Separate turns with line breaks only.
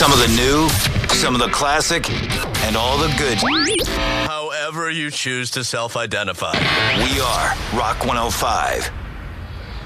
Some of the new, some of the classic, and all the good.
However you choose to self-identify.
We are Rock 105.